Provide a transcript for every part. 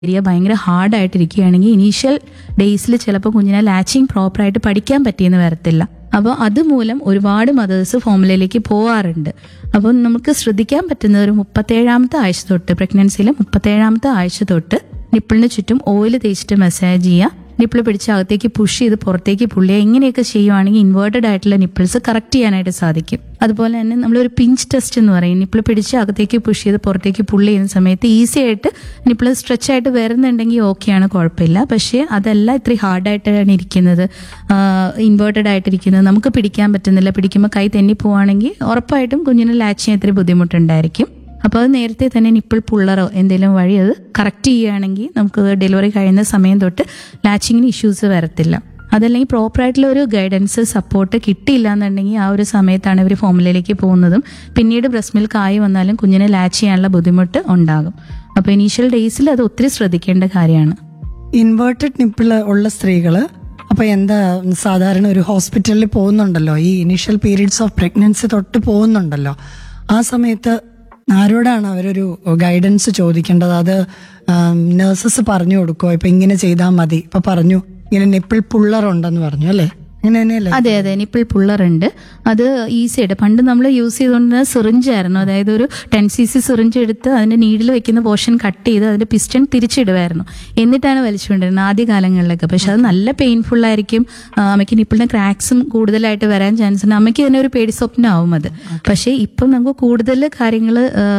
Area ഭയങ്കര ഹാർഡായിട്ടിരിക്കുകയാണെങ്കിൽ initial ഡേയ്സിൽ ചിലപ്പോൾ കുഞ്ഞിനെ ലാച്ചിങ് പ്രോപ്പറായിട്ട് പഠിക്കാൻ പറ്റിയെന്ന് വരത്തില്ല. അപ്പോൾ അതുമൂലം ഒരുപാട് മദേഴ്സ് ഫോമുലയിലേക്ക് പോവാറുണ്ട്. അപ്പോൾ നമുക്ക് ശ്രദ്ധിക്കാൻ പറ്റുന്ന ഒരു 37ാമത്തെ ആഴ്ച തൊട്ട്, പ്രഗ്നൻസിയിലെ 37ാമത്തെ ആഴ്ച തൊട്ട് നിപ്പിളിന് ചുറ്റും ഓയിൽ തേച്ചിട്ട് മസാജ് ചെയ്യുക, നിപ്പിൾ പിടിച്ച് അകത്തേക്ക് പുഷ് ചെയ്ത് പുറത്തേക്ക് പുള്ളിയുക. ഇങ്ങനെയൊക്കെ ചെയ്യുവാണെങ്കിൽ ഇൻവേർട്ടഡ് ആയിട്ടുള്ള നിപ്പിൾസ് കറക്റ്റ് ചെയ്യാനായിട്ട് സാധിക്കും. അതുപോലെ തന്നെ നമ്മളൊരു പിഞ്ച് ടെസ്റ്റ് എന്ന് പറയും. നിപ്പിൾ പിടിച്ച് അകത്തേക്ക് പുഷ് ചെയ്ത് പുറത്തേക്ക് പുള്ളി ചെയ്യുന്ന സമയത്ത് ഈസി ആയിട്ട് നിപ്പിൾ സ്ട്രെച്ച് ആയിട്ട് വരുന്നുണ്ടെങ്കിൽ ഓക്കെയാണ്, കുഴപ്പമില്ല. പക്ഷേ അതല്ല, ഇത്രയും ഹാർഡായിട്ടാണ് ഇരിക്കുന്നത്, ഇൻവേർട്ടഡ് ആയിട്ടിരിക്കുന്നത്, നമുക്ക് പിടിക്കാൻ പറ്റുന്നില്ല, പിടിക്കുമ്പോൾ കൈ തെന്നി പോവുകയാണെങ്കിൽ ഉറപ്പായിട്ടും കുഞ്ഞിന് ലാച്ച് ചെയ്യാൻ ഇത്തിരി ബുദ്ധിമുട്ടുണ്ടായിരിക്കും. അപ്പോൾ അത് നേരത്തെ തന്നെ നിപ്പിൾ പുള്ളറോ എന്തെങ്കിലും വഴി അത് കറക്റ്റ് ചെയ്യുകയാണെങ്കിൽ നമുക്ക് ഡെലിവറി കഴിയുന്ന സമയം തൊട്ട് ലാച്ചിങ്ങിന് ഇഷ്യൂസ് വരത്തില്ല. അതല്ലെങ്കിൽ പ്രോപ്പറായിട്ടുള്ള ഒരു ഗൈഡൻസ്, സപ്പോർട്ട് കിട്ടിയില്ല എന്നുണ്ടെങ്കിൽ ആ ഒരു സമയത്താണ് ഇവർ ഫോമുലയിലേക്ക് പോകുന്നതും പിന്നീട് ബ്രസ്റ്റ് മിൽക്ക് ആയി വന്നാലും കുഞ്ഞിനെ ലാച്ച് ചെയ്യാനുള്ള ബുദ്ധിമുട്ട് ഉണ്ടാകും. അപ്പോൾ ഇനീഷ്യൽ ഡേയ്സിൽ അത് ഒത്തിരി ശ്രദ്ധിക്കേണ്ട കാര്യമാണ്. ഇൻവേർട്ടഡ് നിപ്പിൾ ഉള്ള സ്ത്രീകള് അപ്പൊ എന്താ, സാധാരണ ഒരു ഹോസ്പിറ്റലിൽ പോകുന്നുണ്ടല്ലോ, ഈ ഇനീഷ്യൽ പീരീഡ്സ് ഓഫ് പ്രഗ്നൻസി തൊട്ട് പോകുന്നുണ്ടല്ലോ, ആ സമയത്ത് ആരോടാണ് അവരൊരു ഗൈഡൻസ് ചോദിക്കേണ്ടത്? അത് നഴ്സസ് പറഞ്ഞു കൊടുക്കുമോ? ഇപ്പൊ ഇങ്ങനെ ചെയ്താൽ മതി, ഇപ്പൊ പറഞ്ഞു ഇങ്ങനെ നിപ്പിൾ പുള്ളർ ഉണ്ടെന്ന് പറഞ്ഞു അല്ലേ, അങ്ങനെ തന്നെയല്ലേ? അതെ അതെ, നിപ്പിൾ പുള്ളർ ഉണ്ട്. അത് ഈസി ആയിട്ട് പണ്ട് നമ്മൾ യൂസ് ചെയ്തുകൊണ്ടിരുന്ന സിറിഞ്ചായിരുന്നു. അതായത് ഒരു 10 cc സിറിഞ്ച് എടുത്ത് അതിന്റെ നീഡിൽ വെക്കുന്ന പോർഷൻ കട്ട് ചെയ്ത് അതിന്റെ പിസ്റ്റൺ തിരിച്ചിടുമായിരുന്നു, എന്നിട്ടാണ് വലിച്ചുകൊണ്ടിരുന്നത് ആദ്യ കാലങ്ങളിലൊക്കെ. പക്ഷെ അത് നല്ല പെയിൻഫുൾ ആയിരിക്കും. അമ്മയ്ക്ക് നിപ്പിളിന് ക്രാക്സും കൂടുതലായിട്ട് വരാൻ ചാൻസ് ഉണ്ട്. അമ്മയ്ക്ക് തന്നെ ഒരു പേടി സ്വപ്നമാവും അത്. പക്ഷേ ഇപ്പം നമുക്ക് കൂടുതൽ കാര്യങ്ങൾ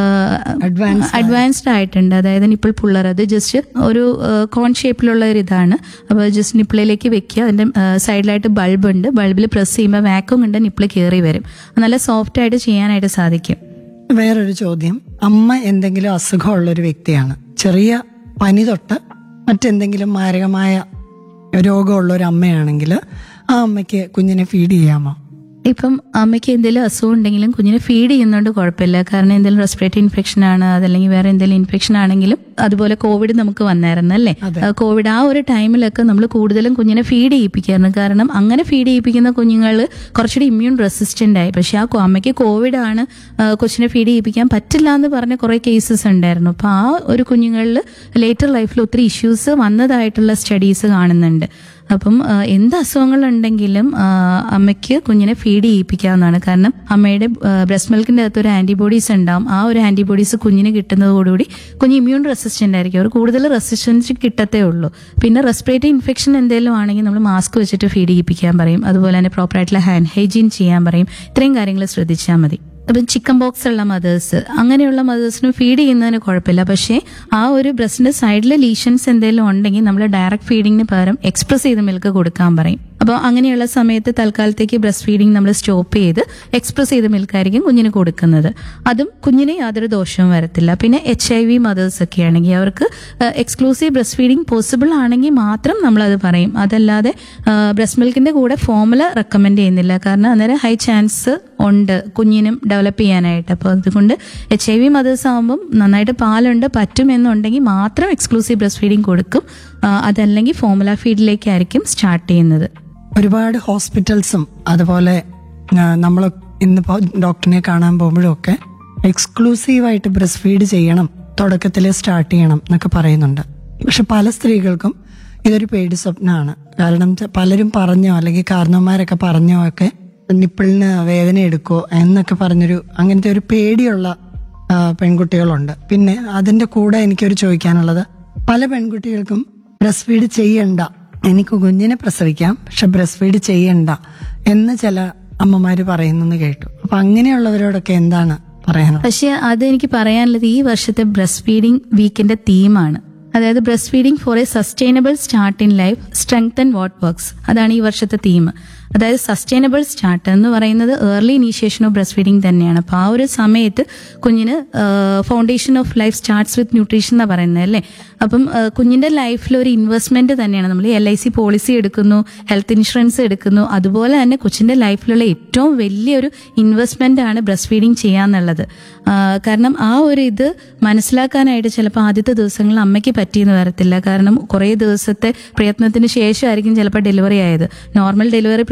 അഡ്വാൻസ്ഡ് ആയിട്ടുണ്ട്. അതായത് നിപ്പിൾ പുള്ളർ അത് ജസ്റ്റ് ഒരു കോൺ ഷേപ്പിലുള്ള ഒരു ഇതാണ്. അപ്പോൾ ജസ്റ്റ് നിപ്പിളിലേക്ക് വെക്കുക, അതിന്റെ സൈഡിലായിട്ട് ബൾബ് ഉണ്ട്, ബൾബിൽ പ്രസ് ചെയ്യുമ്പോൾ വാക്യൂം കൊണ്ട് നിപ്പിൾ കയറി വരും. നല്ല സോഫ്റ്റ് ആയിട്ട് ചെയ്യാനായിട്ട് സാധിക്കും. വേറൊരു ചോദ്യം, അമ്മ എന്തെങ്കിലും അസുഖമുള്ള ഒരു വ്യക്തിയാണ്, ചെറിയ പനി തൊട്ട് മറ്റെന്തെങ്കിലും മാരകമായ രോഗമുള്ള ഒരു അമ്മയാണെങ്കിൽ ആ അമ്മയ്ക്ക് കുഞ്ഞിനെ ഫീഡ് ചെയ്യാമോ? ഇപ്പം അമ്മയ്ക്ക് എന്തെങ്കിലും അസുഖം ഉണ്ടെങ്കിലും കുഞ്ഞിനെ ഫീഡ് ചെയ്യുന്നതുകൊണ്ട് കുഴപ്പമില്ല. കാരണം എന്തെങ്കിലും റെസ്പിറേറ്ററി ഇൻഫെക്ഷൻ ആണ്, അതല്ലെങ്കിൽ വേറെ എന്തെങ്കിലും ഇൻഫെക്ഷൻ ആണെങ്കിലും, അതുപോലെ കോവിഡ് നമുക്ക് വന്നായിരുന്നു അല്ലേ, കോവിഡ് ആ ഒരു ടൈമിലൊക്കെ നമ്മൾ കൂടുതലും കുഞ്ഞിനെ ഫീഡ് ചെയ്യിപ്പിക്കായിരുന്നു. കാരണം അങ്ങനെ ഫീഡ് ചെയ്യിപ്പിക്കുന്ന കുഞ്ഞുങ്ങൾ കുറച്ചുകൂടി ഇമ്മ്യൂൺ റെസിസ്റ്റന്റ് ആയി. പക്ഷെ ആ അമ്മയ്ക്ക് കോവിഡ് ആണ്, കൊച്ചിനെ ഫീഡ് ചെയ്യിപ്പിക്കാൻ പറ്റില്ല എന്ന് പറഞ്ഞ കുറെ കേസസ് ഉണ്ടായിരുന്നു. അപ്പൊ ആ ഒരു കുഞ്ഞുങ്ങളിൽ ലേറ്റർ ലൈഫിൽ ഒത്തിരി ഇഷ്യൂസ് വന്നതായിട്ടുള്ള സ്റ്റഡീസ് കാണുന്നുണ്ട്. അപ്പം എന്ത് അസുഖങ്ങളുണ്ടെങ്കിലും അമ്മയ്ക്ക് കുഞ്ഞിനെ ഫീഡ് ചെയ്യിപ്പിക്കാവുന്നതാണ്. കാരണം അമ്മയുടെ ബ്രസ്റ്റ് മിൽക്കിന്റെ അകത്ത് ഒരു ആന്റിബോഡീസ് ഉണ്ടാവും. ആ ഒരു ആന്റിബോഡീസ് കുഞ്ഞിന് കിട്ടുന്നതോടുകൂടി കുഞ്ഞ് ഇമ്മ്യൂൺ റെസിസ്റ്റന്റ് ആയിരിക്കും. അവർ കൂടുതൽ റെസിസ്റ്റൻസ് കിട്ടത്തേ ഉള്ളൂ. പിന്നെ റെസ്പിറേറ്ററി ഇൻഫെക്ഷൻ എന്തെങ്കിലും ആണെങ്കിൽ നമ്മൾ മാസ്ക് വെച്ചിട്ട് ഫീഡ് ചെയ്യിപ്പിക്കാൻ പറയും. അതുപോലെ തന്നെ പ്രോപ്പറായിട്ടുള്ള ഹാൻഡ് ഹൈജീൻ ചെയ്യാൻ പറയും. ഇത്രയും കാര്യങ്ങൾ ശ്രദ്ധിച്ചാൽ മതി. അപ്പം ചിക്കൻ ബോക്സ് ഉള്ള മദേഴ്സ്, അങ്ങനെയുള്ള മദേഴ്സിന് ഫീഡ് ചെയ്യുന്നതിന് കുഴപ്പമില്ല. പക്ഷേ ആ ഒരു ബ്രസ്റ്റിന്റെ സൈഡിലെ ലീഷൻസ് എന്തെങ്കിലും ഉണ്ടെങ്കിൽ നമ്മൾ ഡയറക്റ്റ് ഫീഡിങ്ങിന് പകരം എക്സ്പ്രസ് ചെയ്ത മിൽക്ക് കൊടുക്കാൻ പറയും. അപ്പോൾ അങ്ങനെയുള്ള സമയത്ത് തൽക്കാലത്തേക്ക് ബ്രസ്റ്റ് ഫീഡിങ് നമ്മൾ സ്റ്റോപ്പ് ചെയ്ത് എക്സ്പ്രസ് ചെയ്ത മിൽക്കായിരിക്കും കുഞ്ഞിന് കൊടുക്കുന്നത്. അതും കുഞ്ഞിന് യാതൊരു ദോഷവും വരത്തില്ല. പിന്നെ HIV മദേഴ്സ് ഒക്കെ ആണെങ്കിൽ അവർക്ക് എക്സ്ക്ലൂസീവ് ബ്രസ്റ്റ് ഫീഡിങ് പോസിബിൾ ആണെങ്കിൽ മാത്രം നമ്മളത് പറയും. അതല്ലാതെ ബ്രസ്റ്റ് മിൽക്കിന്റെ കൂടെ ഫോമുല റെക്കമെൻഡ് ചെയ്യുന്നില്ല. കാരണം അന്നേരം ഹൈ ചാൻസ് ഉണ്ട് കുഞ്ഞിനും ഡെവലപ്പ് ചെയ്യാനായിട്ട്. അപ്പോൾ അതുകൊണ്ട് HIV മദേഴ്സ് ആകുമ്പം നന്നായിട്ട് പാലുണ്ട് പറ്റുമെന്നുണ്ടെങ്കിൽ മാത്രം എക്സ്ക്ലൂസീവ് ബ്രസ്റ്റ് ഫീഡിങ് കൊടുക്കും. അതല്ലെങ്കിൽ ഫോമുല ഫീഡിലേക്കായിരിക്കും സ്റ്റാർട്ട് ചെയ്യുന്നത്. ഒരുപാട് ഹോസ്പിറ്റൽസും അതുപോലെ നമ്മൾ ഇന്നിപ്പോ ഡോക്ടറിനെ കാണാൻ പോകുമ്പോഴും ഒക്കെ എക്സ്ക്ലൂസീവായിട്ട് ബ്രസ്റ്റ് ഫീഡ് ചെയ്യണം, തുടക്കത്തിൽ സ്റ്റാർട്ട് ചെയ്യണം എന്നൊക്കെ പറയുന്നുണ്ട്. പക്ഷെ പല സ്ത്രീകൾക്കും ഇതൊരു പേടി സ്വപ്നമാണ്. കാരണം പലരും പറഞ്ഞോ അല്ലെങ്കിൽ കാരണവന്മാരൊക്കെ പറഞ്ഞോ ഒക്കെ നിപ്പിളിന് വേദന എടുക്കോ എന്നൊക്കെ പറഞ്ഞൊരു അങ്ങനത്തെ ഒരു പേടിയുള്ള പെൺകുട്ടികളുണ്ട്. പിന്നെ അതിന്റെ കൂടെ എനിക്കൊരു ചോദിക്കാനുള്ളത്, പല പെൺകുട്ടികൾക്കും ബ്രസ്റ്റ് ഫീഡ് ചെയ്യണ്ട, എനിക്ക് കുഞ്ഞിനെ പ്രസവിക്കാം പക്ഷെ ബ്രസ്റ്റ് ഫീഡ് ചെയ്യണ്ട എന്ന് ചില അമ്മമാര് പറയുന്നെന്ന് കേട്ടു. അപ്പൊ അങ്ങനെയുള്ളവരോടൊക്കെ എന്താണ് പറയാനുള്ളത്? പക്ഷെ അത് എനിക്ക് പറയാനുള്ളത് ഈ വർഷത്തെ ബ്രസ്റ്റ് ഫീഡിംഗ് വീക്കിന്റെ തീമാണ്. അതായത് breast feeding four A sustainable start in life, strengthen what works. അതാണ് ഈ വർഷത്തെ തീം. അതായത് സസ്റ്റൈനബിൾ സ്റ്റാർട്ട് എന്ന് പറയുന്നത് early initiation of breast feeding തന്നെയാണ്. അപ്പോൾ ആ ഒരു സമയത്ത് കുഞ്ഞിന് foundation of life starts with nutrition എന്നാണ് പറയുന്നത് അല്ലേ. അപ്പം കുഞ്ഞിന്റെ ലൈഫിൽ ഒരു ഇൻവെസ്റ്റ്മെന്റ് തന്നെയാണ്. നമ്മൾ LIC പോളിസി എടുക്കുന്നു, ഹെൽത്ത് ഇൻഷുറൻസ് എടുക്കുന്നു, അതുപോലെ തന്നെ കൊച്ചിന്റെ ലൈഫിലുള്ള ഏറ്റവും വലിയൊരു ഇൻവെസ്റ്റ്മെന്റ് ആണ് ബ്രസ്റ്റ് ഫീഡിംഗ് ചെയ്യാന്നുള്ളത്. കാരണം ആ ഒരു ഇത് മനസ്സിലാക്കാനായിട്ട് ചിലപ്പോൾ ആദ്യത്തെ ദിവസങ്ങളിൽ അമ്മയ്ക്ക് പറ്റിയെന്ന് വരത്തില്ല. കാരണം കുറേ ദിവസത്തെ പ്രയത്നത്തിന് ശേഷമായിരിക്കും ചിലപ്പോൾ ഡെലിവറി ആയത്. നോർമൽ ഡെലിവറി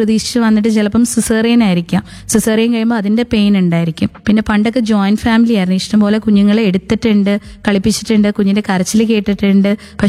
പ്രതീക്ഷിച്ച് വന്നിട്ട് ചിലപ്പം സിസേറിയൻ ആയിരിക്കാം. സിസേറിയൻ കഴിയുമ്പോൾ അതിന്റെ പെയിൻ ഉണ്ടായിരിക്കും. പിന്നെ പണ്ടൊക്കെ ജോയിന്റ് ഫാമിലി ആയിരുന്നു, ഇഷ്ടംപോലെ കുഞ്ഞുങ്ങളെ എടുത്തിട്ടുണ്ട്, കളിപ്പിച്ചിട്ടുണ്ട്, കുഞ്ഞിന്റെ കരച്ചിൽ കേട്ടിട്ടുണ്ട്.